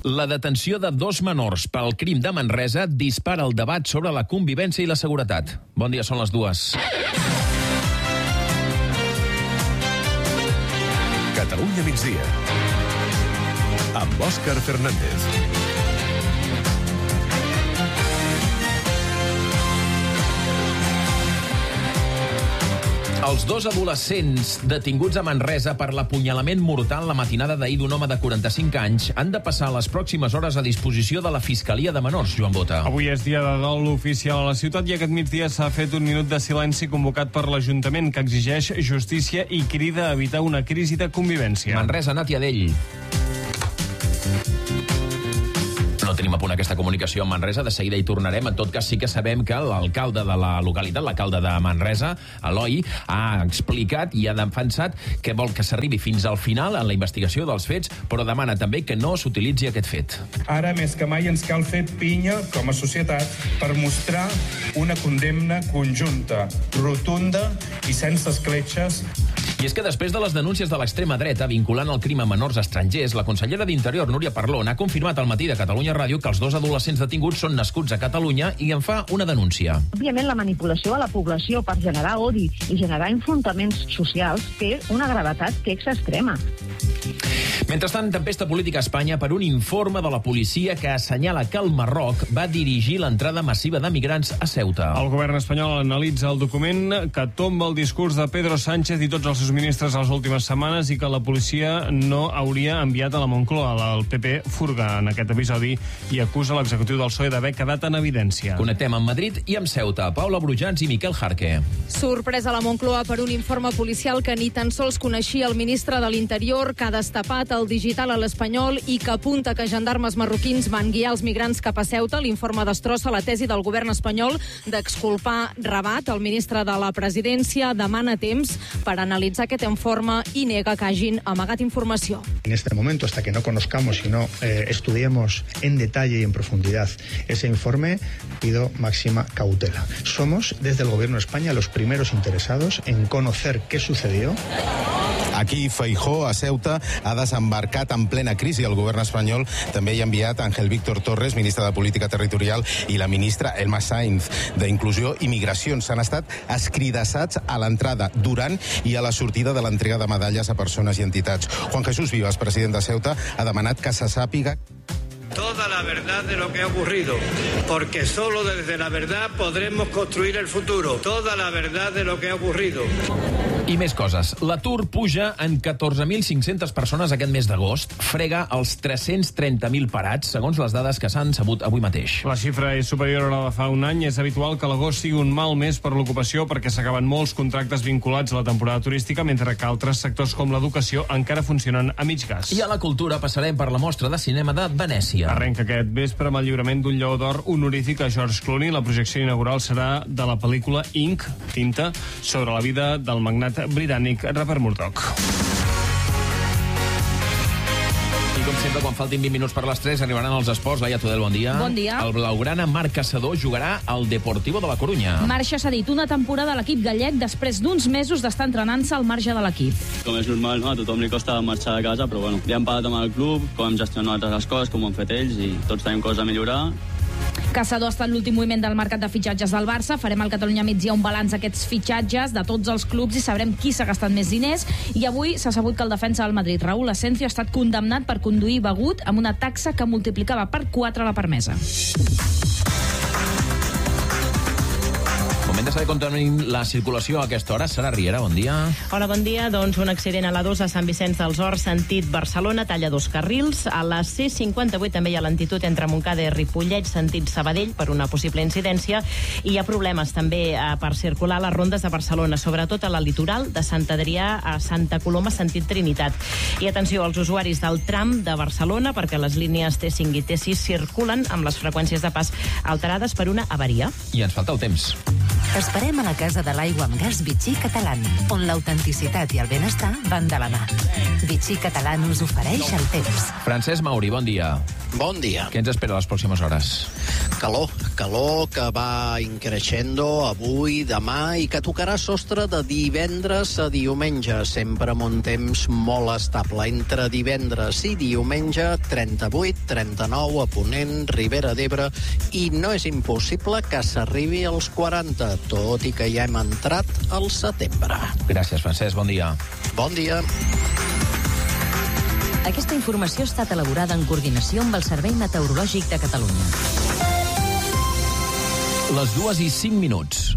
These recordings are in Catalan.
La detenció de 2 menors pel crim de Manresa dispara el debat sobre la convivència i la seguretat. Bon dia, són les 2. Catalunya migdia, amb Òscar Fernández. Els 2 adolescents detinguts a Manresa per l'apunyalament mortal la matinada d'ahir d'un home de 45 anys han de passar les pròximes hores a disposició de la Fiscalia de Menors, Joan Bota. Avui és dia de dol oficial a la ciutat i aquest migdia s'ha fet un minut de silenci convocat per l'Ajuntament que exigeix justícia i crida a evitar una crisi de convivència. Manresa, Nàtia Dell. No tenim a punt aquesta comunicació amb Manresa, de seguida hi tornarem. En tot cas, sí que sabem que l'alcalde de la localitat, l'alcalde de Manresa, Eloi, ha explicat i ha defensat que vol que s'arribi fins al final en la investigació dels fets, però demana també que no s'utilitzi aquest fet. Ara més que mai ens cal fer pinya com a societat per mostrar una condemna conjunta, rotunda i sense escletxes. I és que després de les denúncies de l'extrema dreta vinculant el crim a menors estrangers, la consellera d'Interior, Núria Parlon, ha confirmat al matí de Catalunya Ràdio que els 2 adolescents detinguts són nascuts a Catalunya i en fa una denúncia. Òbviament, la manipulació a la població per generar odi i generar enfrontaments socials té una gravetat que és extrema. Mentrestant, tempesta política a Espanya per un informe de la policia que assenyala que el Marroc va dirigir l'entrada massiva de migrants a Ceuta. El govern espanyol analitza el document que tomba el discurs de Pedro Sánchez i tots els seus ministres a les últimes setmanes i que la policia no hauria enviat a la Moncloa. El PP furga en aquest episodi i acusa l'executiu del PSOE d'haver quedat en evidència. Connectem amb Madrid i amb Ceuta. Paula Brujans i Miquel Jarque. Sorpresa a la Moncloa per un informe policial que ni tan sols coneixia el ministre de l'Interior, que ha destapat el digital a l'Espanyol i que apunta que gendarmes marroquins van guiar els migrants cap a Ceuta. L'informe destrossa la tesi del govern espanyol d'exculpar Rabat. El ministre de la Presidència demana temps per analitzar aquest informe i nega que hagin amagat informació. En este momento, hasta que no conozcamos y no estudiemos en detalle y en profundidad ese informe, pido máxima cautela. Somos, desde el Gobierno de España, los primeros interesados en conocer qué sucedió. Aquí Feijóo, a Ceuta, ha desembarcat en plena crisi. El govern espanyol també hi ha enviat Ángel Víctor Torres, ministre de Política Territorial, i la ministra Elma Sainz, d'Inclusió i Migracions. Han estat escridassats a l'entrada, durant i a la sortida de l'entrega de medalles a persones i entitats. Juan Jesús Vivas, president de Ceuta, ha demanat que se sàpiga toda la verdad de lo que ha ocurrido, porque solo desde la verdad podremos construir el futuro. Toda la verdad de lo que ha ocurrido. I més coses. L'atur puja en 14.500 persones aquest mes d'agost, frega els 330.000 parats, segons les dades que s'han sabut avui mateix. La xifra és superior a la de fa un any. És habitual que l'agost sigui un mal mes per l'ocupació perquè s'acaben molts contractes vinculats a la temporada turística, mentre que altres sectors com l'educació encara funcionen a mig gas. I a la cultura passarem per la mostra de cinema de Venècia. Arrenca aquest vespre amb el lliurament d'un Lleó d'Or honorífic a George Clooney. La projecció inaugural serà de la pel·lícula Ink, Tinta, sobre la vida del magnat britànic Rupert Murdoch. I com sempre, quan faltin 20 minuts per les 3, arribaran els esports. Laia Tudel, bon dia. Bon dia. El blaugrana Marc Caçador jugarà al Deportivo de la Corunya. Marc ha cedit una temporada a l'equip gallec després d'uns mesos d'estar entrenant-se al marge de l'equip. Com és normal, no? A tothom li costa marxar de casa, però bueno, ja hem parlat amb el club, com hem gestionat les coses, com ho han fet ells, i tots tenim coses a millorar. Caçador ha estat l'últim moviment del mercat de fitxatges del Barça. Farem al Catalunya migdia un balanç d'aquests fitxatges de tots els clubs i sabrem qui s'ha gastat més diners. I avui s'ha sabut que el defensa del Madrid, Raúl Asensio, ha estat condemnat per conduir begut amb una taxa que multiplicava per 4 la permesa. Moment de saber com tenim la circulació a aquesta hora. Sara Riera, bon dia. Hola, bon dia. Doncs un accident a l'A2 a Sant Vicenç dels Horts, sentit Barcelona, talla 2 carrils. A la C58 també hi ha lentitud entre Montcada i Ripollet, sentit Sabadell, per una possible incidència. I hi ha problemes també per circular a les rondes de Barcelona, sobretot a la litoral, de Sant Adrià a Santa Coloma, sentit Trinitat. I atenció als usuaris del tram de Barcelona, perquè les línies T5 i T6 circulen amb les freqüències de pas alterades per una avaria. I ens falta el temps. T'esperem a la Casa de l'Aigua amb Gas Vichy Catalán, on l'autenticitat i el benestar van de la mà. Vichy Catalán us ofereix el temps. Francesc Mauri, bon dia. Bon dia. Què ens espera a les pròximes hores? Calor que va increixendo avui, demà i que tocarà sostre de divendres a diumenge, sempre amb un temps molt estable. Entre divendres i diumenge, 38, 39 a Ponent, Ribera d'Ebre, i no és impossible que s'arribi als 40, tot i que ja hem entrat al setembre. Gràcies, Francesc. Bon dia. Bon dia. Aquesta informació ha estat elaborada en coordinació amb el Servei Meteorològic de Catalunya. Les 2:05.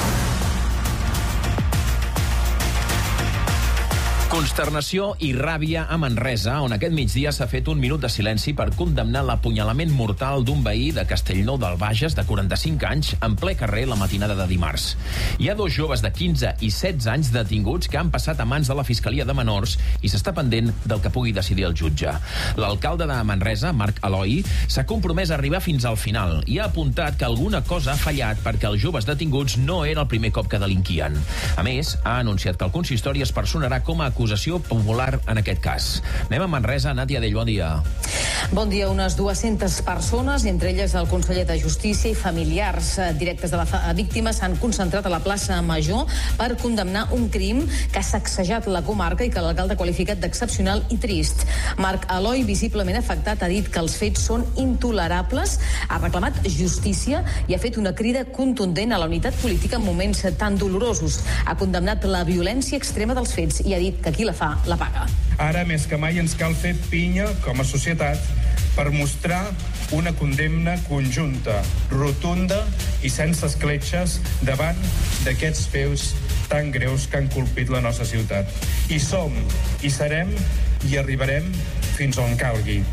Consternació i ràbia a Manresa, on aquest migdia s'ha fet un minut de silenci per condemnar l'apunyalament mortal d'un veí de Castellnou del Bages de 45 anys en ple carrer la matinada de dimarts. Hi ha 2 joves de 15 i 16 anys detinguts que han passat a mans de la Fiscalia de Menors i s'està pendent del que pugui decidir el jutge. L'alcalde de Manresa, Marc Eloi, s'ha compromès a arribar fins al final i ha apuntat que alguna cosa ha fallat perquè els joves detinguts no era el primer cop que delinquien. A més, ha anunciat que el consistori es personarà com a acusació popular en aquest cas. Anem a Manresa. Nàdia Dell, bon dia. Bon dia. Unes 200 persones, entre elles el conseller de Justícia i familiars directes de la víctima, s'han concentrat a la plaça Major per condemnar un crim que ha sacsejat la comarca i que l'alcalde ha qualificat d'excepcional i trist. Marc Eloi, visiblement afectat, ha dit que els fets són intolerables, ha reclamat justícia i ha fet una crida contundent a la unitat política en moments tan dolorosos. Ha condemnat la violència extrema dels fets i ha dit que qui la fa, la paga. Ara més que mai ens cal fer pinya com a societat per mostrar una condemna conjunta, rotunda i sense escletxes davant d'aquests fets tan greus que han colpit la nostra ciutat. I som, i serem, i arribarem fins on calgui.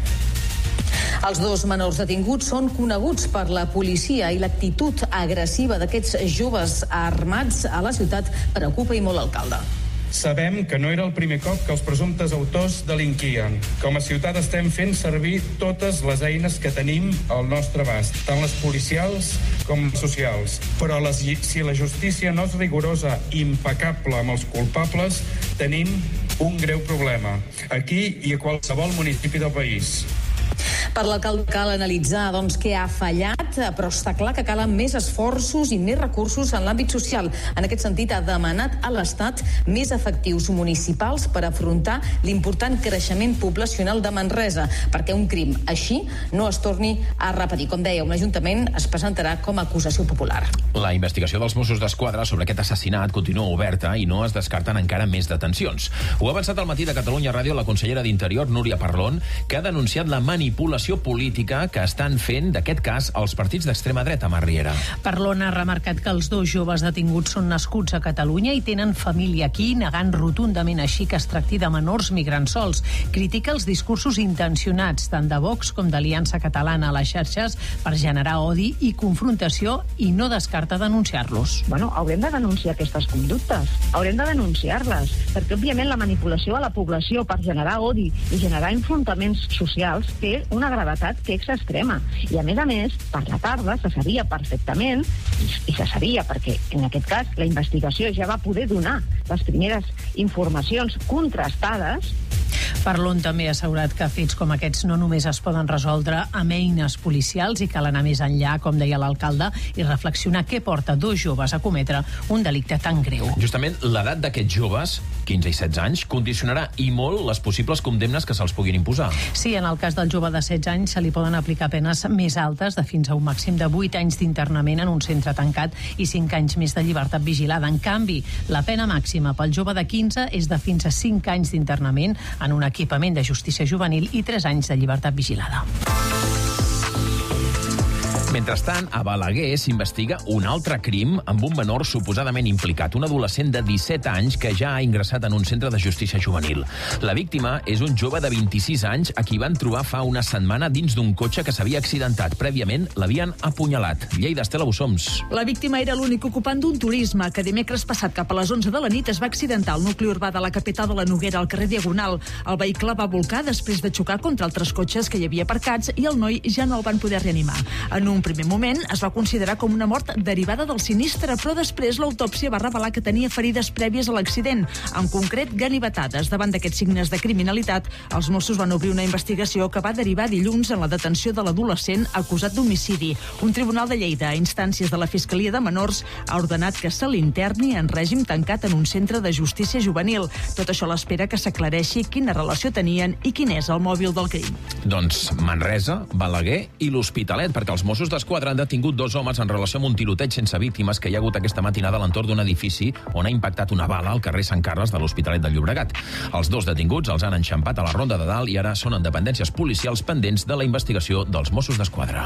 Els 2 menors detinguts són coneguts per la policia i l'actitud agressiva d'aquests joves armats a la ciutat preocupa i molt l'alcalde. Sabem que no era el primer cop que els presumptes autors delinquien. Com a ciutat estem fent servir totes les eines que tenim al nostre abast, tant les policials com les socials. Però si la justícia no és rigorosa i impecable amb els culpables, tenim un greu problema, aquí i a qualsevol municipi del país. Per l'alcalde cal analitzar què ha fallat, però està clar que calen més esforços i més recursos en l'àmbit social. En aquest sentit, ha demanat a l'Estat més efectius municipals per afrontar l'important creixement poblacional de Manresa, perquè un crim així no es torni a repetir. Com deia, un ajuntament es presentarà com a acusació popular. La investigació dels Mossos d'Esquadra sobre aquest assassinat continua oberta i no es descarten encara més detencions. Ho ha avançat al matí de Catalunya Ràdio la consellera d'Interior, Núria Parlon, que ha denunciat la manipulació política que estan fent d'aquest cas els partits d'extrema dreta, Mar Riera. Parlon ha remarcat que els 2 joves detinguts són nascuts a Catalunya i tenen família aquí, negant rotundament així que es tracti de menors migrants sols. Critica els discursos intencionats tant de Vox com d'Aliança Catalana a les xarxes per generar odi i confrontació i no descarta denunciar-los. Haurem de denunciar aquestes conductes, haurem de denunciar-les, perquè òbviament la manipulació a la població per generar odi i generar enfrontaments socials té una gravetat que és extrema. I a més, per la tarda se sabia perfectament, i se sabia perquè en aquest cas la investigació ja va poder donar les primeres informacions contrastades. Parlon també ha assegurat que fets com aquests no només es poden resoldre amb eines policials i cal anar més enllà, com deia l'alcalde, i reflexionar què porta 2 joves a cometre un delicte tan greu. Justament l'edat d'aquests joves, 15 i 16 anys, condicionarà i molt les possibles condemnes que se'ls puguin imposar. Sí, en el cas del jove de 16 anys se li poden aplicar penes més altes de fins a un màxim de 8 anys d'internament en un centre tancat i 5 anys més de llibertat vigilada. En canvi, la pena màxima pel jove de 15 és de fins a 5 anys d'internament en un equipament de justícia juvenil i 3 anys de llibertat vigilada. Mentrestant, a Balaguer s'investiga un altre crim amb un menor suposadament implicat, un adolescent de 17 anys que ja ha ingressat en un centre de justícia juvenil. La víctima és un jove de 26 anys a qui van trobar fa una setmana dins d'un cotxe que s'havia accidentat. Prèviament l'havien apunyalat. Lleida, Estela Bussoms. La víctima era l'únic ocupant d'un turisme que dimecres passat cap a les 11 de la nit es va accidentar al nucli urbà de la capital de la Noguera, al carrer Diagonal. El vehicle va volcar després de xocar contra altres cotxes que hi havia aparcats i el noi ja no el van poder reanimar. En un un primer moment es va considerar com una mort derivada del sinistre, però després l'autòpsia va revelar que tenia ferides prèvies a l'accident, en concret ganivetades. Davant d'aquests signes de criminalitat, els Mossos van obrir una investigació que va derivar dilluns en la detenció de l'adolescent acusat d'homicidi. Un tribunal de Lleida, a instàncies de la Fiscalia de Menors, ha ordenat que se l'interni en règim tancat en un centre de justícia juvenil. Tot això a l'espera que s'aclareixi quina relació tenien i quin és el mòbil del crim. Doncs Manresa, Balaguer i l'Hospitalet, perquè els Mossos d'Esquadra han detingut 2 homes en relació amb un tiroteig sense víctimes que hi ha hagut aquesta matinada a l'entorn d'un edifici on ha impactat una bala al carrer Sant Carles de l'Hospitalet de Llobregat. Els 2 detinguts els han enxampat a la Ronda de Dalt i ara són en dependències policials pendents de la investigació dels Mossos d'Esquadra.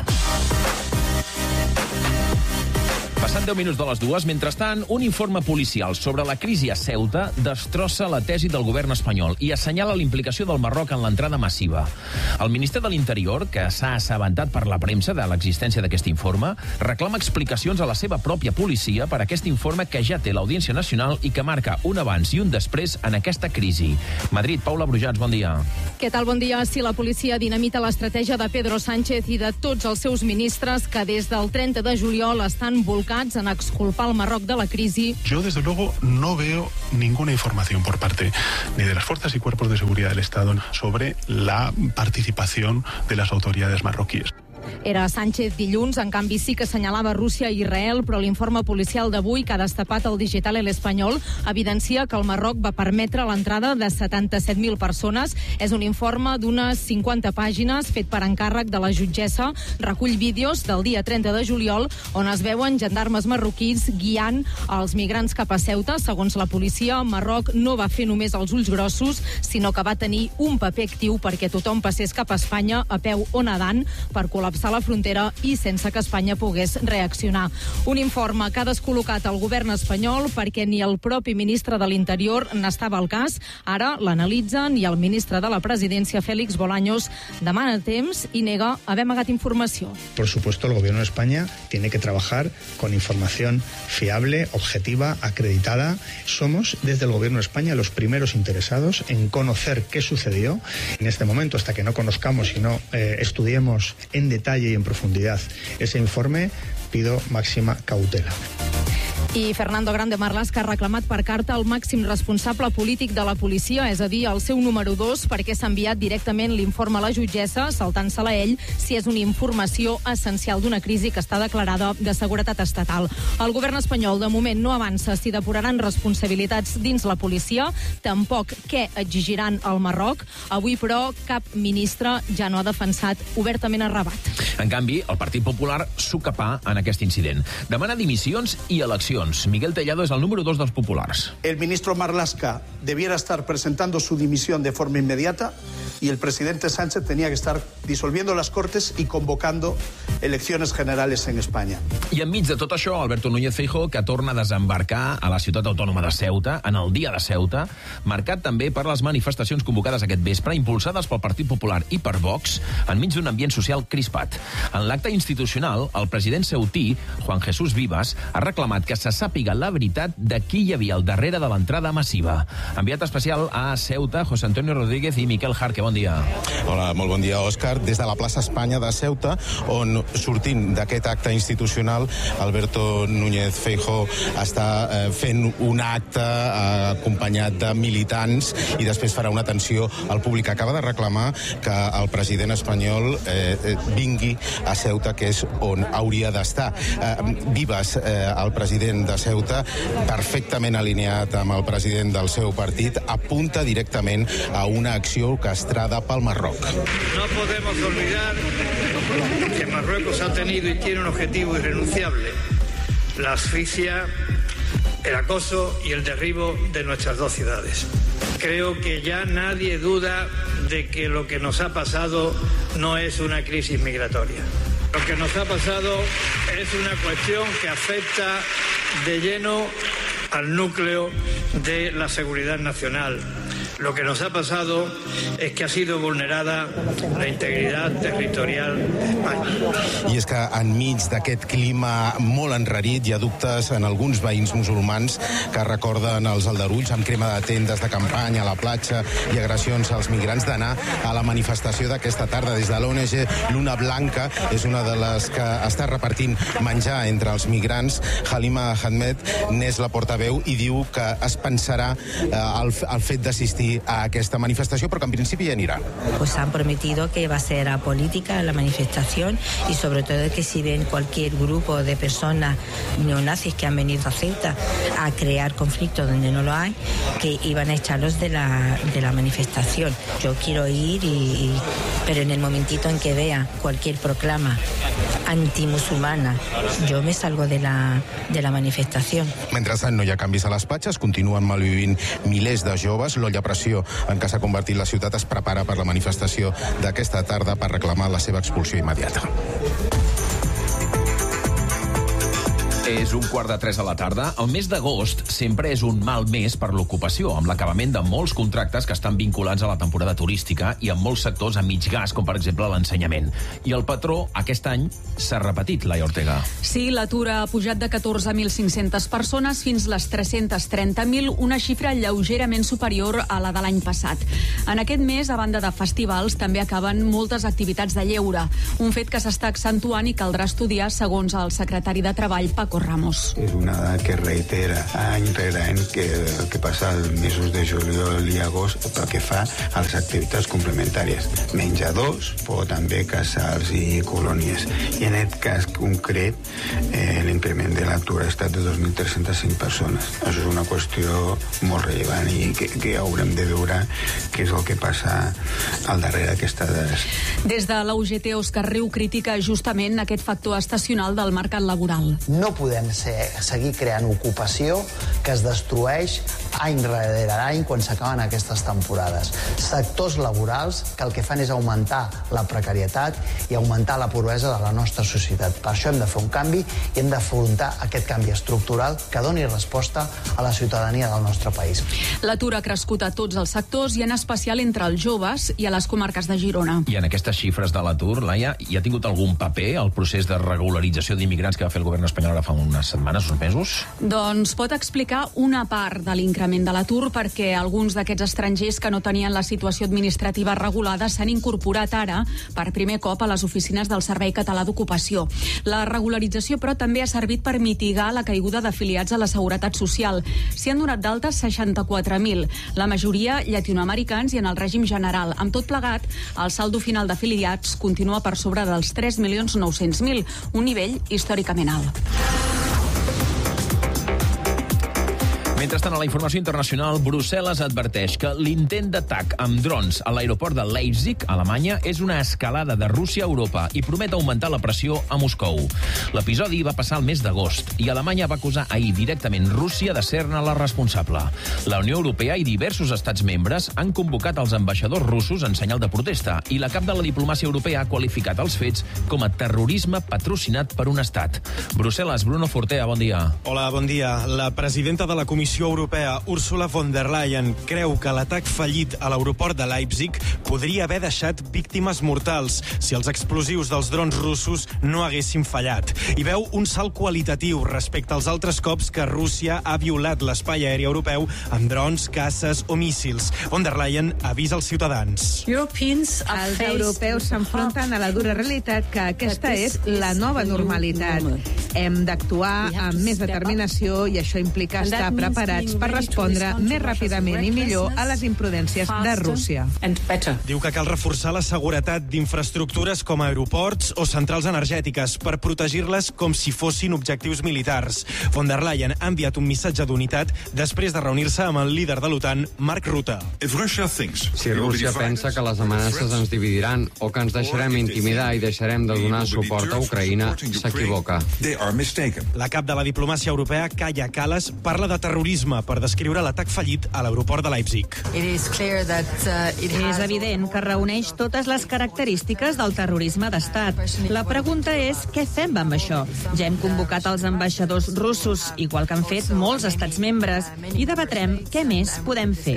Passant 10 minuts de les 2, mentrestant, un informe policial sobre la crisi a Ceuta destrossa la tesi del govern espanyol i assenyala l'implicació del Marroc en l'entrada massiva. El ministre de l'Interior, que s'ha assabentat per la premsa de l'existència d'aquest informe, reclama explicacions a la seva pròpia policia per aquest informe que ja té l'Audiència Nacional i que marca un abans i un després en aquesta crisi. Madrid, Paula Brujats, bon dia. Què tal? Bon dia. Si la policia dinamita l'estratègia de Pedro Sánchez i de tots els seus ministres que des del 30 de juliol estan volcats en exculpar el Marroc de la crisi. Yo, desde luego, no veo ninguna información por parte ni de las fuerzas y cuerpos de seguridad del Estado sobre la participación de las autoridades marroquíes. Era Sánchez dilluns, en canvi sí que assenyalava Rússia i Israel, però l'informe policial d'avui que ha destapat el digital El Espanyol evidencia que el Marroc va permetre l'entrada de 77.000 persones. És un informe d'unes 50 pàgines fet per encàrrec de la jutgessa. Recull vídeos del dia 30 de juliol on es veuen gendarmes marroquins guiant els migrants cap a Ceuta. Segons la policia, Marroc no va fer només els ulls grossos, sinó que va tenir un paper actiu perquè tothom passés cap a Espanya a peu o nedant per col·lapsar la frontera i sense que Espanya pogués reaccionar. Un informe que ha descol·locat el govern espanyol perquè ni el propi ministre de l'Interior n'estava al cas. Ara l'analitzen i el ministre de la Presidència, Félix Bolaños, demana temps i nega haver amagat informació. Por supuesto, el gobierno de España tiene que trabajar con información fiable, objetiva, acreditada. Somos, desde el gobierno de España, los primeros interesados en conocer qué sucedió. En este momento, hasta que no conozcamos y no estudiemos en detalle y en profundidad ese informe, pido máxima cautela. I Fernando Grande Marlaska ha reclamat per carta el màxim responsable polític de la policia, és a dir, el seu número 2, perquè s'ha enviat directament l'informe a la jutgessa, saltant-se-la ell, si és una informació essencial d'una crisi que està declarada de seguretat estatal. El govern espanyol, de moment, no avança si depuraran responsabilitats dins la policia, tampoc què exigiran al Marroc. Avui, però, cap ministre ja no ha defensat obertament el Rabat. En canvi, el Partit Popular s'ho capà en aquest incident. Demana dimissions i eleccions. Miguel Tellado es el número 2 dels populars. El ministro Marlaska debiera estar presentando su dimisión de forma inmediata y el presidente Sánchez tenía que estar disolviendo las Cortes y convocando elecciones generales en España. I enmig de tot això, Alberto Núñez Feijóo, que torna a desembarcar a la ciutat autònoma de Ceuta, en el dia de Ceuta, marcat també per les manifestacions convocades aquest vespre, impulsades pel Partit Popular i per Vox, enmig d'un ambient social crispat. En l'acte institucional, el president ceutí, Juan Jesús Vivas, ha reclamat que se sàpiga la veritat de qui hi havia al darrere de l'entrada massiva. Enviat especial a Ceuta, José Antonio Rodríguez i Miquel Jarque. Bon dia. Hola, molt bon dia, Òscar. Des de la plaça Espanya de Ceuta, on sortint d'aquest acte institucional, Alberto Núñez Feijóo està fent un acte acompanyat de militants i després farà una atenció al públic. Acaba de reclamar que el president espanyol vingui a Ceuta, que és on hauria d'estar. Vivas, el president de Ceuta, perfectament alineat amb el president del seu partit, apunta directament a una acció orquestrada pel Marroc. No podemos olvidar que Marruecos ha tenido y tiene un objetivo irrenunciable: la asfixia, el acoso y el derribo de nuestras dos ciudades. Creo que ya nadie duda de que lo que nos ha pasado no es una crisis migratoria. Lo que nos ha pasado es una cuestión que afecta de lleno al núcleo de la seguridad nacional, Lo que nos ha pasado es que ha sido vulnerada la integridad territorial d'Espanya. I és que enmig d'aquest clima molt enrarit hi ha dubtes en alguns veïns musulmans que recorden els aldarulls amb crema de tendes de campanya a la platja i agressions als migrants d'anar a la manifestació d'aquesta tarda. Des de l'ONG Luna Blanca és una de les que està repartint menjar entre els migrants. Halima Ahmed n'és la portaveu i diu que es pensarà el fet d'assistir a aquesta manifestació, però que en principi ja anirà. Pues han prometido que va a ser apolítica la manifestación y sobre todo que si ven cualquier grupo de personas neonazis que han venido a Ceuta a crear conflicto donde no lo hay, que iban a echarlos de la manifestación. Yo quiero ir, pero en el momentito en que vea cualquier proclama antimusulmana, yo me salgo de la manifestación. Mentrestant, no hi ha canvis a les platges, continuen malvivint milers de joves. L'olla a pressió en què s'ha convertit la ciutat es prepara per la manifestació d'aquesta tarda per reclamar la seva expulsió immediata. És 2:45 a la tarda. El mes d'agost sempre és un mal mes per l'ocupació, amb l'acabament de molts contractes que estan vinculats a la temporada turística i en molts sectors a mig gas, com per exemple l'ensenyament. I el patró aquest any s'ha repetit, Laia Ortega. Sí, l'atur ha pujat de 14.500 persones fins les 330.000, una xifra lleugerament superior a la de l'any passat. En aquest mes, a banda de festivals, també acaben moltes activitats de lleure, un fet que s'està accentuant i caldrà estudiar segons el secretari de Treball, Paco Ramos. És una dada que reitera any rere any que el que passa als mesos de juliol i agost pel que fa a les activitats complementàries. Menjadors, però també casals i colònies. I en aquest cas concret, l'increment de l'atur ha estat de 2.305 persones. Això és una qüestió molt rellevant i que haurem de veure què és el que passa al darrere d'aquestes dades. Des de la UGT, Òscar Riu critica justament aquest factor estacional del mercat laboral. No podem seguir creant ocupació que es destrueix any rere any quan s'acaben aquestes temporades. Sectors laborals que el que fan és augmentar la precarietat i augmentar la pobresa de la nostra societat. Per això hem de fer un canvi i hem d'afrontar aquest canvi estructural que doni resposta a la ciutadania del nostre país. L'atur ha crescut a tots els sectors i en especial entre els joves i a les comarques de Girona. I en aquestes xifres de l'atur, Laia, hi ha tingut algun paper el procés de regularització d'immigrants que va fer el govern espanyol ara fa unes setmanes, uns mesos? Doncs pot explicar una part de l'increment de l'atur perquè alguns d'aquests estrangers que no tenien la situació administrativa regulada s'han incorporat ara per primer cop a les oficines del Servei Català d'Ocupació. La regularització, però, també ha servit per mitigar la caiguda d'afiliats a la Seguretat Social. S'hi han donat d'altes 64.000, la majoria llatinoamericans i en el règim general. Amb tot plegat, el saldo final d'afiliats continua per sobre dels 3.900.000, un nivell històricament alt. Mentrestant, a la informació internacional, Brussel·les adverteix que l'intent d'atac amb drons a l'aeroport de Leipzig, a Alemanya, és una escalada de Rússia a Europa i promet augmentar la pressió a Moscou. L'episodi va passar el mes d'agost i Alemanya va acusar ahir directament Rússia de ser-ne la responsable. La Unió Europea i diversos estats membres han convocat els ambaixadors russos en senyal de protesta i la cap de la diplomàcia europea ha qualificat els fets com a terrorisme patrocinat per un estat. Brussel·les, Bruno Fortea, bon dia. Hola, bon dia. La presidenta de la Comissió Europea, Ursula von der Leyen, creu que l'atac fallit a l'aeroport de Leipzig podria haver deixat víctimes mortals si els explosius dels drons russos no haguessin fallat. I veu un salt qualitatiu respecte als altres cops que Rússia ha violat l'espai aeri europeu amb drons, caces o míssils. Von der Leyen avisa als ciutadans. Els europeus s'enfronten a la dura realitat que aquesta és la nova normalitat. Hem d'actuar amb més determinació i això implica estar preparats per respondre més ràpidament i millor a les imprudències de Rússia. Diu que cal reforçar la seguretat d'infraestructures com aeroports o centrals energètiques per protegir-les com si fossin objectius militars. Von der Leyen ha enviat un missatge d'unitat després de reunir-se amb el líder de l'OTAN, Mark Rutte. Si Rússia pensa que les amenaces ens dividiran o que ens deixarem intimidar i deixarem de donar suport a Ucraïna, s'equivoca. La cap de la diplomàcia europea, Kaja Kallas, parla de terrorisme terrorisme per descriure l'atac fallit a l'aeroport de Leipzig. És evident que reuneix totes les característiques del terrorisme d'estat. La pregunta és què fem amb això? Ja hem convocat els ambaixadors russos, igual que han fet molts estats membres, i debatrem què més podem fer.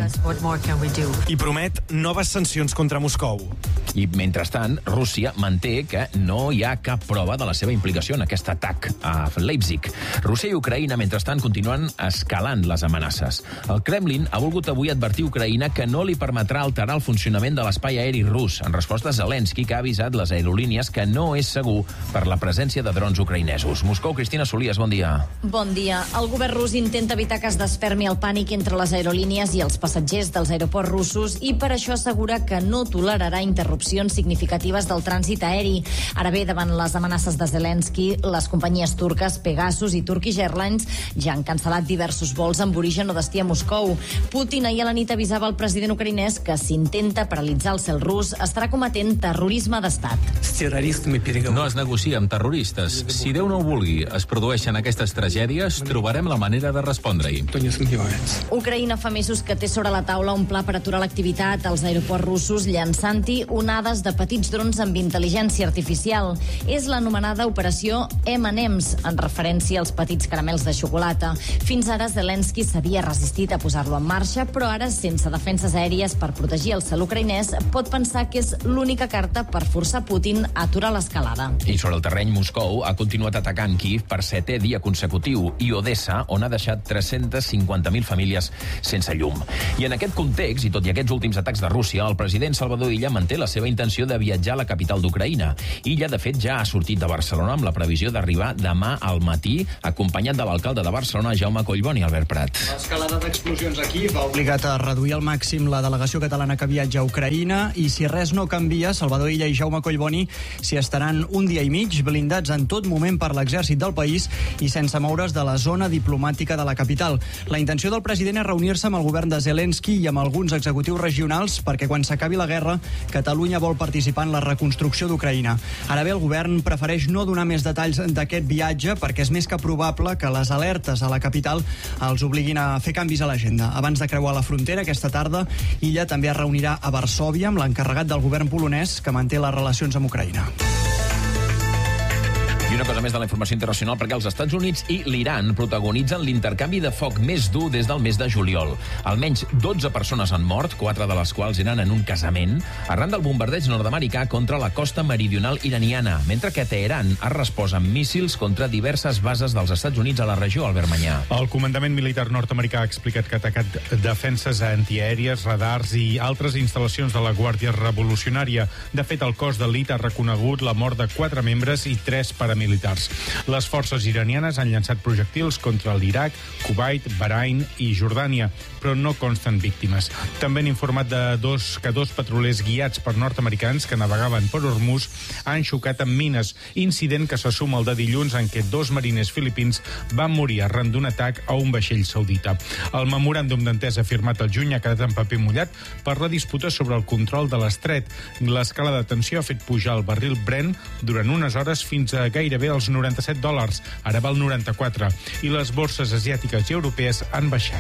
I promet noves sancions contra Moscou. I, mentrestant, Rússia manté que no hi ha cap prova de la seva implicació en aquest atac a Leipzig. Rússia i Ucraïna, mentrestant, continuen escalant les amenaces. El Kremlin ha volgut avui advertir Ucraïna que no li permetrà alterar el funcionament de l'espai aeri rus, en resposta a Zelensky, que ha avisat les aerolínies que no és segur per la presència de drons ucraïnesos. Moscou, Cristina Solies, bon dia. Bon dia. El govern rus intenta evitar que es desfermi el pànic entre les aerolínies i els passatgers dels aeroports russos i per això assegura que no tolerarà interrupcions significatives del trànsit aeri. Ara bé, davant les amenaces de Zelensky, les companyies turques Pegasus i Turkish Airlines ja han cancel·lat diversos vols amb origen o destí a Moscou. Putin ahir a la nit avisava al president ucraïnès que si intenta paralitzar el cel rus estarà cometent terrorisme d'estat. No es negocia amb terroristes. Si Déu no ho vulgui, es produeixen aquestes tragèdies, trobarem la manera de respondre-hi. Ucraïna fa mesos que té sobre la taula un pla per aturar l'activitat als aeroports russos llançant-hi onades de petits drons amb intel·ligència artificial. És l'anomenada operació M&M's, en referència als petits caramels de xocolata. Fins ara Zelensky s'havia resistit a posar-lo en marxa, però ara, sense defenses aèries per protegir el cel ucraïnès, pot pensar que és l'única carta per forçar Putin a aturar l'escalada. I sobre el terreny, Moscou ha continuat atacant Kíev per 7è dia consecutiu i Odessa, on ha deixat 350.000 famílies sense llum. I en aquest context, i tot i aquests últims atacs de Rússia, el president Salvador Illa manté la seva intenció de viatjar a la capital d'Ucraïna. Illa, de fet, ja ha sortit de Barcelona amb la previsió d'arribar demà al matí, acompanyat de l'alcalde de Barcelona, Jaume Collboni. Albert Prat. L'escalada d'explosions aquí va obligat a reduir al màxim la delegació catalana que viatja a Ucraïna i si res no canvia, Salvador Illa i Jaume Collboni s'hi estaran un dia i mig blindats en tot moment per l'exèrcit del país i sense moure's de la zona diplomàtica de la capital. La intenció del president és reunir-se amb el govern de Zelensky i amb alguns executius regionals perquè quan s'acabi la guerra, Catalunya vol participar en la reconstrucció d'Ucraïna. Ara bé, el govern prefereix no donar més detalls d'aquest viatge perquè és més que probable que les alertes a la capital els obliguin a fer canvis a l'agenda. Abans de creuar la frontera, aquesta tarda, Illa també es reunirà a Varsòvia amb l'encarregat del govern polonès que manté les relacions amb Ucraïna. I una cosa més de la informació internacional, perquè els Estats Units i l'Iran protagonitzen l'intercanvi de foc més dur des del mes de juliol. Almenys 12 persones han mort, 4 de les quals eren en un casament, arran del bombardeig nord-americà contra la costa meridional iraniana, mentre que Teheran ha respost amb míssils contra diverses bases dels Estats Units a la regió, Albert Manyà. El comandament militar nord-americà ha explicat que ha atacat defenses antiaèries, radars i altres instal·lacions de la Guàrdia Revolucionària. De fet, el cos d'elit ha reconegut la mort de 4 membres i 3 paramilitars. Les forces iranianes han llançat projectils contra l'Iraq, Kuwait, Bahrain i Jordània, però no consten víctimes. També han informat que dos petrolers guiats per nord-americans que navegaven per Hormuz han xocat amb mines, incident que se suma al de dilluns en què 2 mariners filipins van morir arran d'un atac a un vaixell saudita. El memoràndum d'entesa firmat al juny ha quedat en paper mullat per la disputa sobre el control de l'estret. L'escala de tensió ha fet pujar el barril Brent durant unes hores fins a gairebé els $97, ara val 94, i les borses asiàtiques i europees han baixat.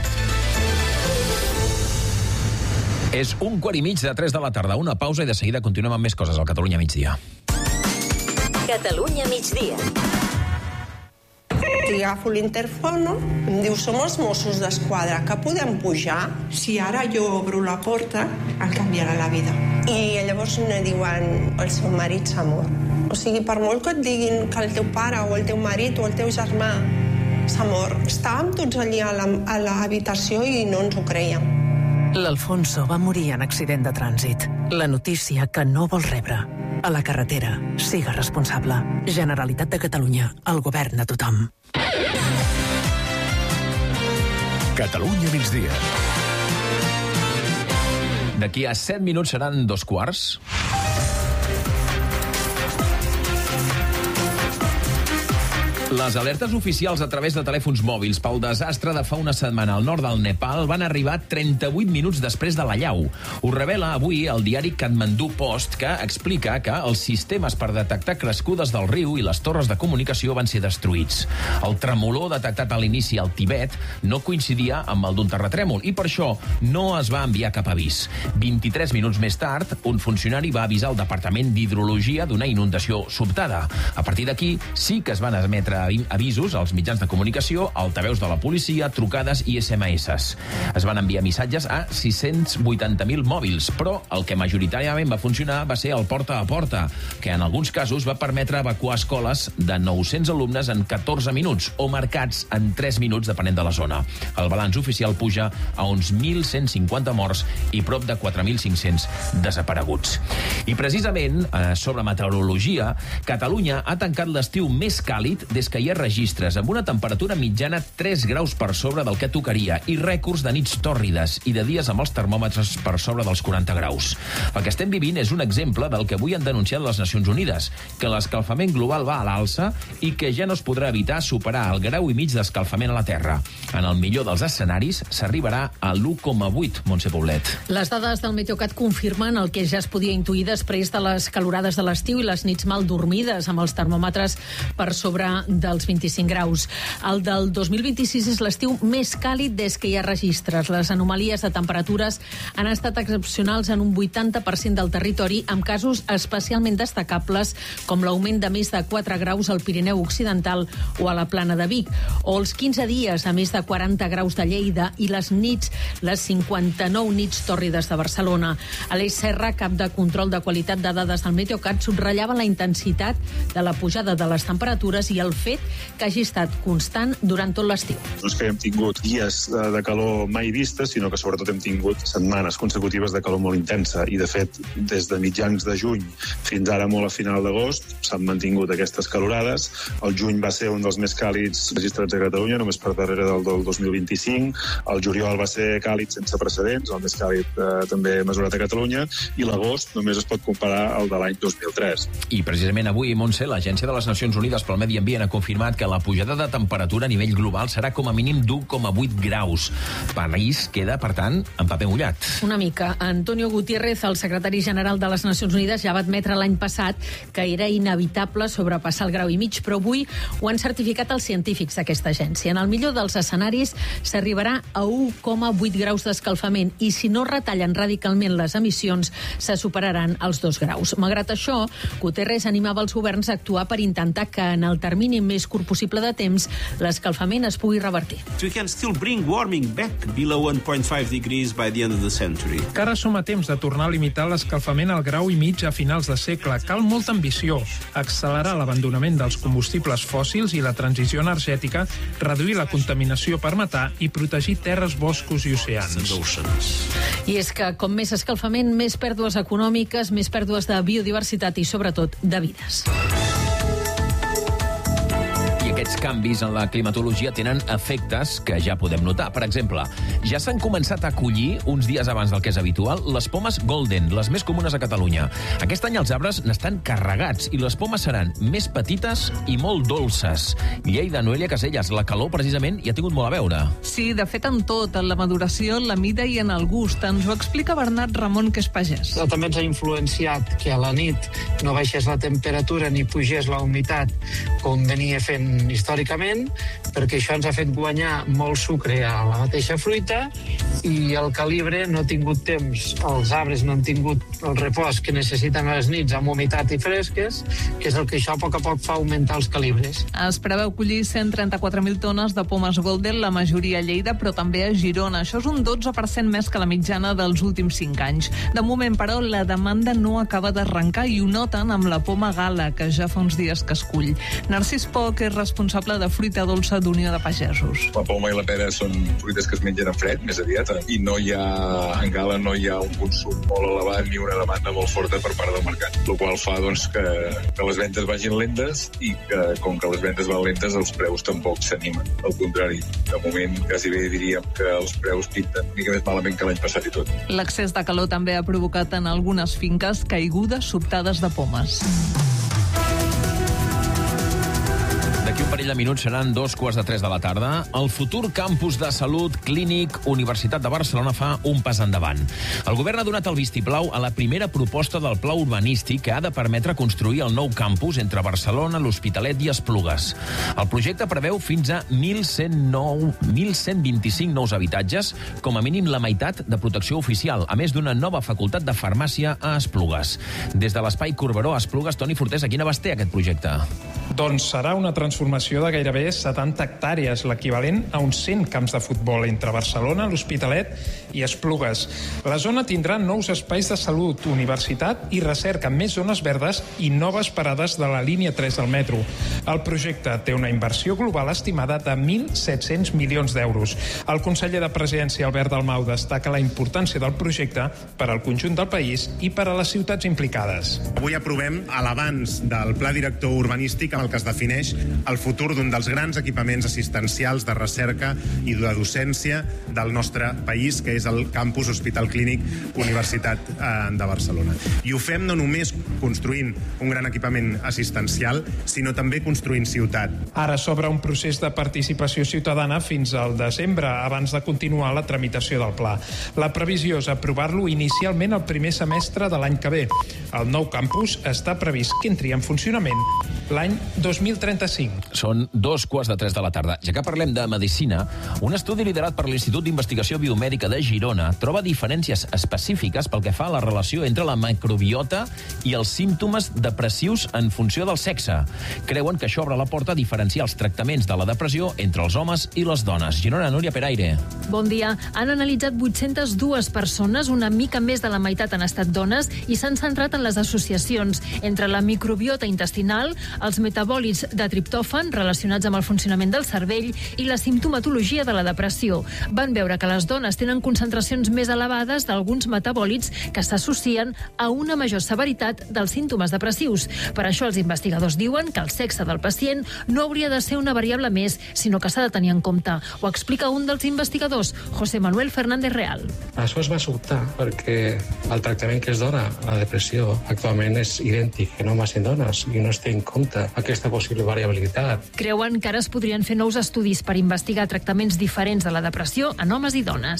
És 1:15 de la tarda, una pausa i de seguida continuem amb més coses al Catalunya migdia. Catalunya migdia. Si agafo l'interfono, em diu, som els Mossos d'Esquadra, que podem pujar? Si ara jo obro la porta, em canviarà la vida. I llavors me diuen, el seu marit s'ha mort. O sigui, per molt que et diguin que el teu pare o el teu marit o el teu germà s'ha mort, estàvem tots allí a l'habitació i no ens ho creiem. L'Alfonso va morir en accident de trànsit. La notícia que no vols rebre. A la carretera, siga responsable. Generalitat de Catalunya, el govern de tothom. Catalunya migdia. D'aquí a 7 minuts seran 2:15. Les alertes oficials a través de telèfons mòbils pel desastre de fa una setmana al nord del Nepal van arribar 38 minuts després de l'allau. Ho revela avui el diari Kathmandu Post, que explica que els sistemes per detectar crescudes del riu i les torres de comunicació van ser destruïts. El tremolor detectat a l'inici al Tibet no coincidia amb el d'un terratrèmol i per això no es va enviar cap avís. 23 minuts més tard, un funcionari va avisar el Departament d'Hidrologia d'una inundació sobtada. A partir d'aquí sí que es van emetre avisos als mitjans de comunicació, altaveus de la policia, trucades i SMS. Es van enviar missatges a 680.000 mòbils, però el que majoritàriament va funcionar va ser el porta a porta, que en alguns casos va permetre evacuar escoles de 900 alumnes en 14 minuts o mercats en 3 minuts, depenent de la zona. El balanç oficial puja a uns 1.150 morts i prop de 4.500 desapareguts. I precisament, sobre meteorologia, Catalunya ha tancat l'estiu més càlid des que hi ha registres, amb una temperatura mitjana 3 graus per sobre del que tocaria i rècords de nits tòrrides i de dies amb els termòmetres per sobre dels 40 graus. El que estem vivint és un exemple del que avui han denunciat les Nacions Unides, que l'escalfament global va a l'alça i que ja no es podrà evitar superar el grau i mig d'escalfament a la Terra. En el millor dels escenaris s'arribarà a l'1,8, Montse Poblet. Les dades del Meteocat confirmen el que ja es podia intuir després de les calorades de l'estiu i les nits mal dormides, amb els termòmetres per sobre dels 25 graus. El del 2026 és l'estiu més càlid des que hi ha registres. Les anomalies de temperatures han estat excepcionals en un 80% del territori, amb casos especialment destacables com l'augment de més de 4 graus al Pirineu Occidental o a la Plana de Vic, o els 15 dies a més de 40 graus de Lleida i les 59 nits tòrrides de Barcelona. Aleix Serra, cap de control de qualitat de dades del Meteocat, subratllava la intensitat de la pujada de les temperatures i el fet que hagi estat constant durant tot l'estiu. No és que hem tingut dies de calor mai vistes, sinó que sobretot hem tingut setmanes consecutives de calor molt intensa i, de fet, des de mitjans de juny fins ara molt a final d'agost s'han mantingut aquestes calorades. El juny va ser un dels més càlids registrats a Catalunya, només per darrere del 2025. El juliol va ser càlid sense precedents, el més càlid també mesurat a Catalunya, i l'agost només es pot comparar al de l'any 2003. I precisament avui, Montse, l'Agència de les Nacions Unides pel Medi Ambient ha confirmat que la pujada de temperatura a nivell global serà com a mínim d'1,8 graus. París queda, per tant, en paper mullat. Una mica. Antonio Gutiérrez, el secretari general de les Nacions Unides, ja va admetre l'any passat que era inevitable sobrepassar el grau i mig, però avui ho han certificat els científics d'aquesta agència. En el millor dels escenaris s'arribarà a 1,8 graus d'escalfament i si no retallen radicalment les emissions se superaran els 2 graus. Malgrat això, Guterres animava els governs a actuar per intentar que en el termini més curt possible de temps l'escalfament es pugui revertir. We can still bring warming back below 1.5 degrees by the end of the century. Que ara som a temps de tornar a limitar l'escalfament al grau i mig a finals de segle. Cal molta ambició, accelerar l'abandonament dels combustibles fòssils i la transició energètica, reduir la contaminació per metà i protegir terres, boscos i oceans. I és que com més escalfament, més pèrdues econòmiques, més pèrdues de biodiversitat i sobretot de vides. Aquests canvis en la climatologia tenen efectes que ja podem notar. Per exemple, ja s'han començat a collir, uns dies abans del que és habitual, les pomes golden, les més comunes a Catalunya. Aquest any els arbres n'estan carregats i les pomes seran més petites i molt dolces. Lleida, Noelia Caselles, la calor precisament hi ha tingut molt a veure. Sí, de fet en tot, en la maduració, en la mida i en el gust. Ens ho explica Bernat Ramon, que és pagès. També ens ha influenciat que a la nit no baixés la temperatura ni pugés la humitat com venia fent històricament, perquè això ens ha fet guanyar molt sucre a la mateixa fruita i el calibre no ha tingut temps, els arbres no han tingut el repòs que necessiten a les nits amb humitat i fresques, que és el que això a poc fa augmentar els calibres. Es preveu collir 134.000 tones de pomes golden, la majoria a Lleida, però també a Girona. Això és un 12% més que la mitjana dels últims 5 anys. De moment, però, la demanda no acaba d'arrencar i ho noten amb la poma gala, que ja fa uns dies que es cull. Narcís Poc és responsable de fruita dolça d'Unió de Pagesos. La poma i la pera són fruites que es mengen en fred, més aviat, i no hi ha, en gala no hi ha un consum molt elevat ni una demanda molt forta per part del mercat, el qual fa doncs, que les vendes vagin lentes i que, com que les vendes van lentes, els preus tampoc s'animen. Al contrari, de moment quasi bé diríem que els preus pinten una mica més malament que l'any passat i tot. L'excés de calor també ha provocat en algunes finques caigudes sobtades de pomes. D'aquí un parell de minuts seran 2:15 de la tarda. El futur campus de salut clínic Universitat de Barcelona fa un pas endavant. El govern ha donat el vistiplau a la primera proposta del pla urbanístic que ha de permetre construir el nou campus entre Barcelona, l'Hospitalet i Esplugues. El projecte preveu fins a 1.125 nous habitatges, com a mínim la meitat de protecció oficial, a més d'una nova facultat de farmàcia a Esplugues. Des de l'Espai Corberó a Esplugues, Toni Fortés, a quin abast té aquest projecte? Doncs serà una transformació de gairebé 70 hectàrees, l'equivalent a uns 100 camps de futbol entre Barcelona, l'Hospitalet i Esplugues. La zona tindrà nous espais de salut, universitat i recerca, més zones verdes i noves parades de la línia 3 del metro. El projecte té una inversió global estimada de 1.700 milions d'euros. El conseller de Presidència, Albert Dalmau, destaca la importància del projecte per al conjunt del país i per a les ciutats implicades. Avui aprovem l'abans del Pla Director Urbanístic amb el que es defineix el futur d'un dels grans equipaments assistencials de recerca i de docència del nostre país, que és el campus Hospital Clínic Universitat de Barcelona. I ho fem no només construint un gran equipament assistencial, sinó també construint ciutat. Ara s'obre un procés de participació ciutadana fins al desembre, abans de continuar la tramitació del pla. La previsió és aprovar-lo inicialment el primer semestre de l'any que ve. El nou campus està previst que entri en funcionament l'any 2035. Són 2:15 de la tarda. Ja que parlem de medicina, un estudi liderat per l'Institut d'Investigació Biomèdica de Girona troba diferències específiques pel que fa a la relació entre la microbiota i els símptomes depressius en funció del sexe. Creuen que això obre la porta a diferenciar els tractaments de la depressió entre els homes i les dones. Girona, Núria Peraire. Bon dia. Han analitzat 802 persones, una mica més de la meitat han estat dones, i s'han centrat en les associacions entre la microbiota intestinal, els metabòlits de triptòfan relacionats amb el funcionament del cervell i la simptomatologia de la depressió. Van veure que les dones tenen concentracions més elevades d'alguns metabòlits que s'associen a una major severitat dels símptomes depressius. Per això els investigadors diuen que el sexe del pacient no hauria de ser una variable més, sinó que s'ha de tenir en compte. Ho explica un dels investigadors, José Manuel Fernández Real. Això es va sobtar perquè el tractament que es dona a la depressió actualment és idèntic en homes i dones i no es té en compte aquesta possible variabilitat. Creuen que ara es podrien fer nous estudis per investigar tractaments diferents de la depressió en homes i dones.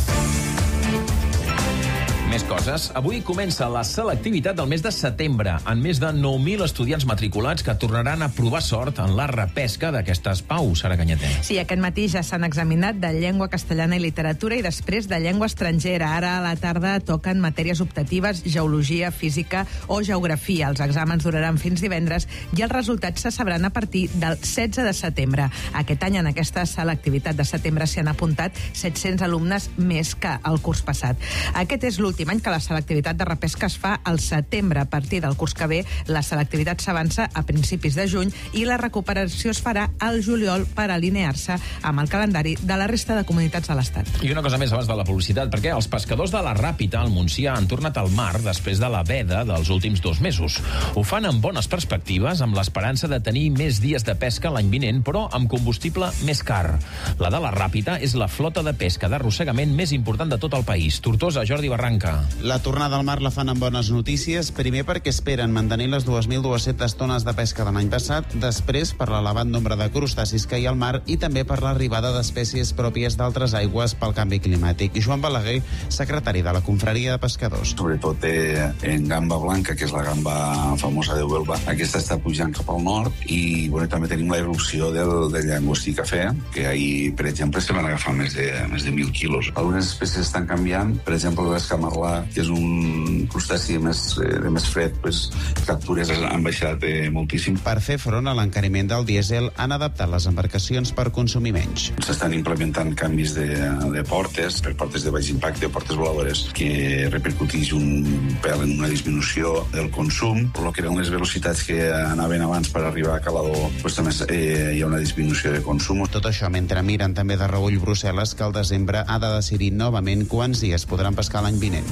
Més coses. Avui comença la selectivitat del mes de setembre, en més de 9.000 estudiants matriculats que tornaran a provar sort en la repesca d'aquestes PAU, Sara Canyeter. Sí, aquest matí ja s'han examinat de llengua castellana i literatura i després de llengua estrangera. Ara a la tarda toquen matèries optatives, geologia, física o geografia. Els exàmens duraran fins divendres i els resultats se sabran a partir del 16 de setembre. Aquest any, en aquesta selectivitat de setembre, s'hi han apuntat 700 alumnes més que el curs passat. Aquest és l'últim any que la selectivitat de repesca es fa al setembre. A partir del curs que ve, la selectivitat s'avança a principis de juny i la recuperació es farà al juliol per alinear-se amb el calendari de la resta de comunitats de l'Estat. I una cosa més abans de la publicitat, perquè els pescadors de la Ràpita al Montsià han tornat al mar després de la veda dels últims 2 mesos. Ho fan amb bones perspectives, amb l'esperança de tenir més dies de pesca l'any vinent, però amb combustible més car. La de la Ràpita és la flota de pesca d'arrossegament més important de tot el país. Tortosa, Jordi Barranca. La tornada al mar la fan amb bones notícies, primer perquè esperen mantenir les 2.200 tones de pesca de l'any passat, després per l'elevat nombre de crustacis que hi ha al mar i també per l'arribada d'espècies pròpies d'altres aigües pel canvi climàtic. Joan Balaguer, secretari de la Confraria de Pescadors. Sobretot en gamba blanca, que és la gamba famosa de Huelva, aquesta està pujant cap al nord i també tenim la erupció del llangostí cafè, que ahir, per exemple, se van agafar més de 1.000 quilos. Algunes espècies estan canviant, per exemple, l'escamarlà, que és un crustaci de més fred, captures han baixat moltíssim. Per fer front a l'encariment del dièsel, han adaptat les embarcacions per consumir menys. S'estan implementant canvis de portes, per portes de baix impacte, portes voladores, que repercuteix un pèl en una disminució del consum, però que eren les velocitats que anaven abans per arribar a Calador, també hi ha una disminució de consum. Tot això mentre miren també de reull Brussel·les, que al desembre ha de decidir novament quants dies podran pescar l'any vinent.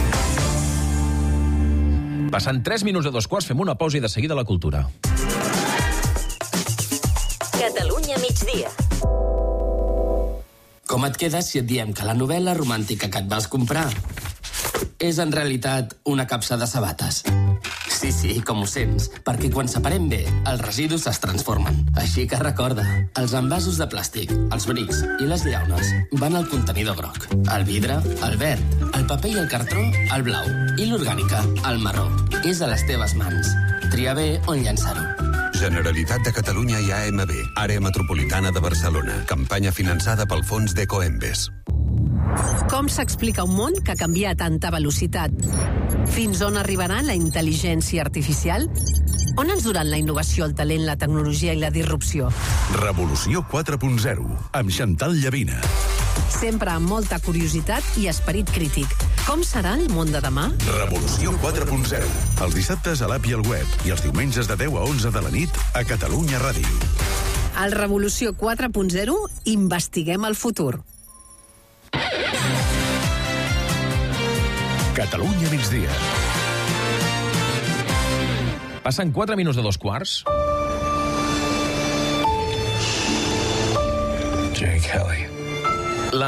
Passant 3 minuts de 2:15, fem una pausa i de seguida la cultura. Catalunya migdia. Com et quedes si et diem que la novel·la romàntica que et vas comprar és en realitat una capsa de sabates. Sí, com ho sents, perquè quan separem bé, els residus es transformen. Així que recorda, els envasos de plàstic, els brics i les llaunes van al contenidor groc. El vidre, el verd, el paper i el cartró, el blau. I l'orgànica, el marró. És a les teves mans. Tria bé on llançar-ho. Generalitat de Catalunya i AMB, Àrea Metropolitana de Barcelona. Campanya finançada pel fons d'Ecoembes. Com s'explica un món que canvia a tanta velocitat? Fins on arribarà la intel·ligència artificial? On ens duran la innovació, el talent, la tecnologia i la disrupció? Revolució 4.0, amb Chantal Llavina. Sempre amb molta curiositat i esperit crític. Com serà el món de demà? Revolució 4.0, els dissabtes a l'app i al web i els diumenges de 10 a 11 de la nit a Catalunya Ràdio. Al Revolució 4.0 investiguem el futur. Catalunya migdia. Passen 4 minuts de 2:15. Jake Kelly. La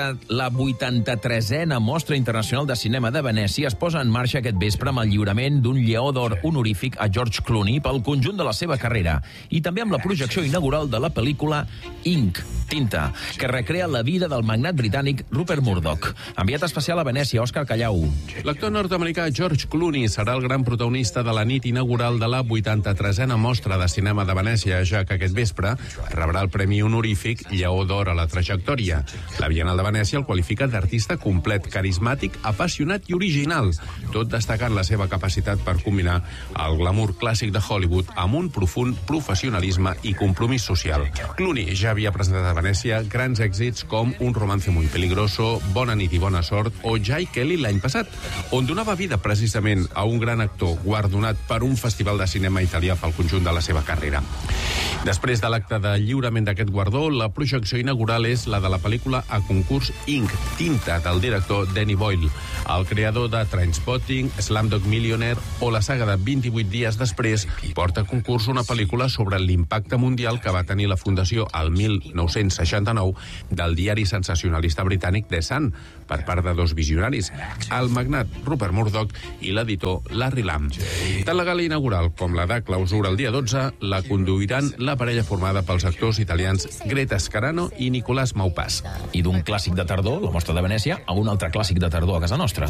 83a Mostra Internacional de Cinema de Venècia es posa en marxa aquest vespre amb el lliurament d'un Lleó d'Or honorífic a George Clooney pel conjunt de la seva carrera i també amb la projecció inaugural de la pel·lícula Ink, Tinta, que recrea la vida del magnat britànic Rupert Murdoch. Enviat especial a Venècia, Òscar Callau. L'actor nord-americà George Clooney serà el gran protagonista de la nit inaugural de la 83a Mostra de Cinema de Venècia, ja que aquest vespre rebrà el premi honorífic Lleó d'Or a la trajectòria. La Bienal de Venècia el qualifica d'artista complet, carismàtic, apassionat i original, tot destacant la seva capacitat per combinar el glamour clàssic de Hollywood amb un profund professionalisme i compromís social. Clooney ja havia presentat a Venècia grans èxits com Un romance muy peligroso, Bona nit i bona sort o Jake Kelly l'any passat, on donava vida precisament a un gran actor guardonat per un festival de cinema italià pel conjunt de la seva carrera. Després de l'acte de lliurament d'aquest guardó, la projecció inaugural és la de la pel·lícula a concurs Ink, Tinta, del director Danny Boyle, el creador de Trainspotting, Slumdog Millionaire o la saga de 28 dies després, porta a concurs una pel·lícula sobre l'impacte mundial que va tenir la fundació al 1969 del diari sensacionalista britànic The Sun, per part de dos visionaris, el magnat Rupert Murdoch i l'editor Larry Lamb. Tant la gala inaugural com la de clausura el dia 12 la conduiran la parella formada pels actors italians Greta Scarano i Nicolás Maupàs. I d'un clàssic de tardor, la Mostra de Venècia, a un altre clàssic de tardor a casa nostra.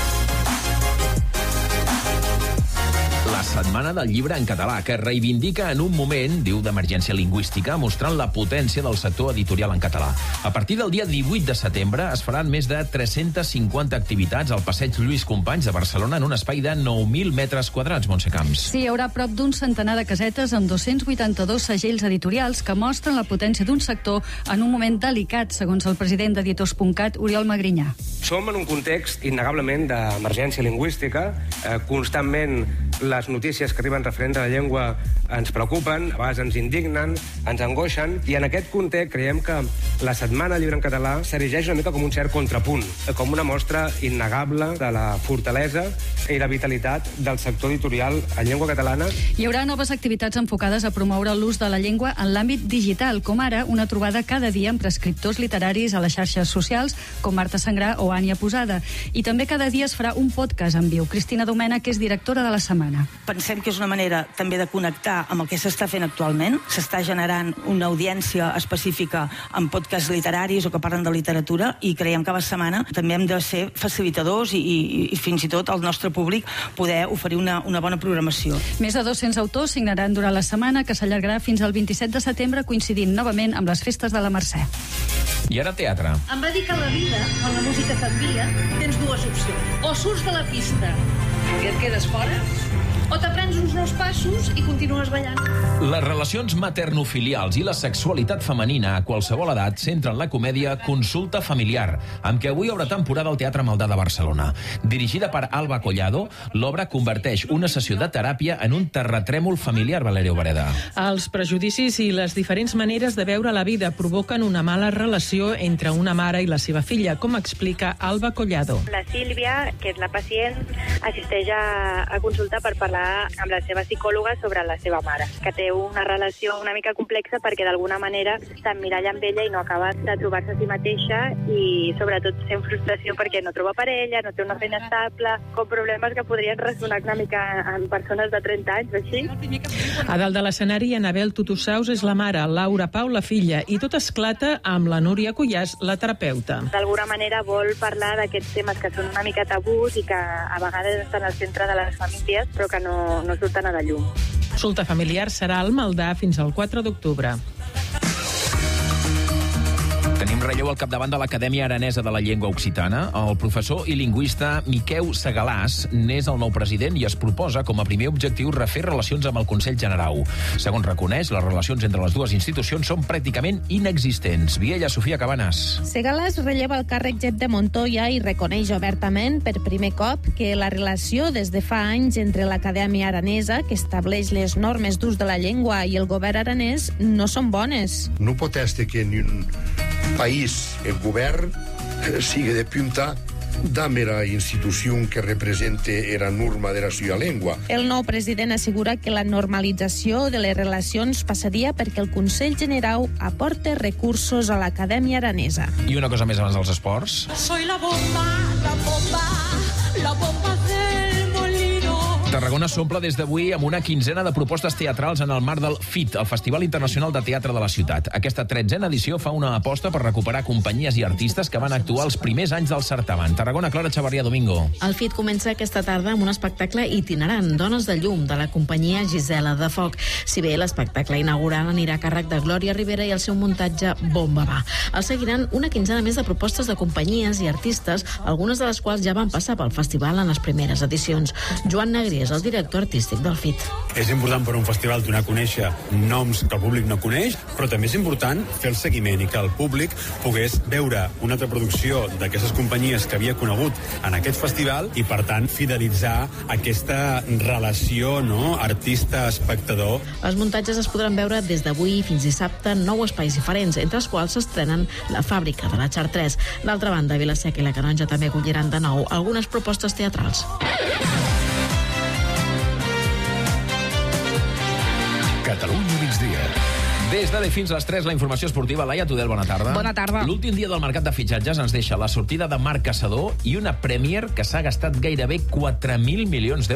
La Setmana del Llibre en Català, que reivindica en un moment, diu, d'emergència lingüística, mostrant la potència del sector editorial en català. A partir del dia 18 de setembre es faran més de 350 activitats al passeig Lluís Companys de Barcelona en un espai de 9.000 metres quadrats, Montse Camps. Sí, hi haurà prop d'un centenar de casetes amb 282 segells editorials que mostren la potència d'un sector en un moment delicat, segons el president d'Editors.cat, Oriol Magrinyà. Som en un context innegablement d'emergència lingüística. Constantment les notícies que arriben referents a la llengua ens preocupen, a vegades ens indignen, ens angoixen, i en aquest context creiem que la Setmana del Llibre en Català s'erigeix una mica com un cert contrapunt, com una mostra innegable de la fortalesa i la vitalitat del sector editorial en llengua catalana. Hi haurà noves activitats enfocades a promoure l'ús de la llengua en l'àmbit digital, com ara una trobada cada dia amb prescriptors literaris a les xarxes socials, com Marta Sangrà o Ània Posada. I també cada dia es farà un podcast en viu. Cristina Domènech, que és directora de la setmana. Pensem que és una manera també de connectar amb el que s'està fent actualment. S'està generant una audiència específica en podcasts literaris o que parlen de literatura, i creiem que a la setmana també hem de ser facilitadors i fins i tot al nostre públic poder oferir una bona programació. Més de 200 autors signaran durant la setmana, que s'allargarà fins al 27 de setembre, coincidint novament amb les festes de la Mercè. I ara teatre. Em va dir que a la vida, quan la música t'envia, tens dues opcions. O surts de la pista i et quedes fora, o t'aprens uns nous passos i continues ballant. Les relacions maternofilials i la sexualitat femenina a qualsevol edat centren la comèdia Consulta familiar, amb què avui haurà temporada al Teatre Maldà de Barcelona. Dirigida per Alba Collado, l'obra converteix una sessió de teràpia en un terratrèmol familiar, Valeria Obreda. Els prejudicis i les diferents maneres de veure la vida provoquen una mala relació entre una mare i la seva filla, com explica Alba Collado. La Sílvia, que és la pacient, assisteix a consulta per parlar parlar amb la seva psicòloga sobre la seva mare, que té una relació una mica complexa perquè d'alguna manera s'emmiralla amb ella i no acaba de trobar-se a si mateixa i sobretot sent frustració perquè no troba parella, no té una feina estable, com problemes que podrien ressonar una mica en persones de 30 anys o així. A dalt de l'escenari, Anabel Tutusaus és la mare, Laura Pau la filla, i tot esclata amb la Núria Cuyàs, la terapeuta. D'alguna manera vol parlar d'aquests temes que són una mica tabús i que a vegades estan al centre de les famílies, però que no surten a la llum. Consulta familiar serà al Maldà fins al 4 d'octubre. Tenim relleu al capdavant de l'Acadèmia Aranesa de la Llengua Occitana. El professor i lingüista Miqueu Segalàs n'és el nou president i es proposa com a primer objectiu refer relacions amb el Consell Generau. Segons reconeix, les relacions entre les dues institucions són pràcticament inexistents. Viella, Sofia Cabanes. Segalàs relleva el càrrec Jep de Montoya i reconeix obertament per primer cop que la relació des de fa anys entre l'Acadèmia Aranesa, que estableix les normes d'ús de la llengua, i el govern aranès no són bones. No pot ser que en un país el govern siga de punta da mera institució que representa la norma de la seva llengua. El nou president assegura que la normalització de les relacions passaria perquè el Consell Generau aporta recursos a l'Acadèmia Aranesa. I una cosa més abans dels esports. Soy la bomba, la bomba, la bomba del molino. Tarragona s'omple des d'avui amb una quinzena de propostes teatrals en el marc del FIT, el Festival Internacional de Teatre de la Ciutat. Aquesta 13a edició fa una aposta per recuperar companyies i artistes que van actuar els primers anys del certamen. Tarragona, Clara Chavarria, Domingo. El FIT comença aquesta tarda amb un espectacle itinerant, Dones de Llum, de la companyia Gisela de Foc. Si bé l'espectacle inaugural anirà a càrrec de Glòria Rivera i el seu muntatge Bomba va. El seguiran una quinzena més de propostes de companyies i artistes, algunes de les quals ja van passar pel festival en les primeres edicions. Joan Negri és el director artístic del FIT. És important per un festival donar a conèixer noms que el públic no coneix, però també és important fer el seguiment i que el públic pogués veure una altra producció d'aquestes companyies que havia conegut en aquest festival i, per tant, fidelitzar aquesta relació, no?, artista-espectador. Els muntatges es podran veure des d'avui fins dissabte en 9 espais diferents, entre els quals s'estrenen La fàbrica de la Chartres. D'altra banda, Vila-seca i la Canonja també acolliran de nou algunes propostes teatrals. Catalunya migdia. Des de fins a les 3, la informació esportiva. Laia Tudel, bona tarda. Bona tarda. L'últim dia del mercat de fitxatges ens deixa la sortida de Marc Caçador i una Premier que s'ha gastat gairebé 4.000 milions d'euros